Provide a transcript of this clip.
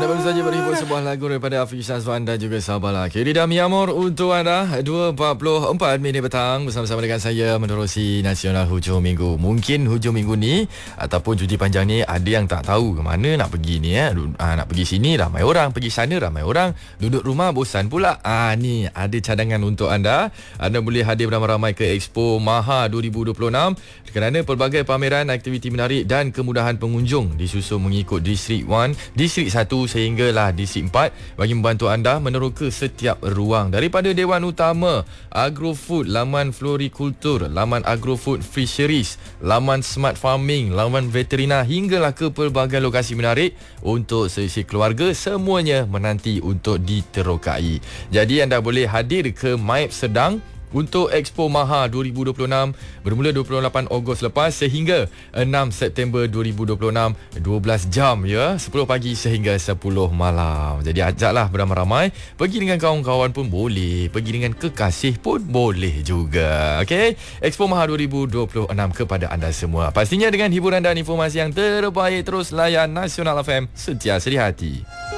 Anda baru saja berhibur sebuah lagu daripada Hafiz Azwan dan juga Sabala. Querida Mi Amor untuk anda 2.44 minit petang bersama-sama dengan saya menerusi Nasional hujung minggu. Mungkin hujung minggu ni ataupun cuti panjang ni ada yang tak tahu ke mana nak pergi ni nak pergi sini ramai orang, pergi sana ramai orang, duduk rumah bosan pula. Ni ada cadangan untuk anda. Anda boleh hadir beramai-ramai ke Expo Maha 2026 kerana pelbagai pameran, aktiviti menarik dan kemudahan pengunjung disusun mengikut Distrik 1, Distrik 1 sehinggalah Distrik 4 bagi membantu anda meneroka setiap ruang daripada Dewan Utama, Agrofood, laman Florikultur, laman Agrofood Fisheries, laman Smart Farming, laman Veterina hinggalah ke pelbagai lokasi menarik untuk sesi keluarga, semuanya menanti untuk diterokai. Jadi anda boleh hadir ke MAIP Sedang untuk Expo Maha 2026 bermula 28 Ogos lepas sehingga 6 September 2026, 12 jam ya, 10 pagi sehingga 10 malam. Jadi ajaklah beramai-ramai, pergi dengan kawan-kawan pun boleh, pergi dengan kekasih pun boleh juga. Okey, Expo Maha 2026 kepada anda semua. Pastinya dengan hiburan dan informasi yang terbaik. Terus layan Nasional FM, sentiasa di hati.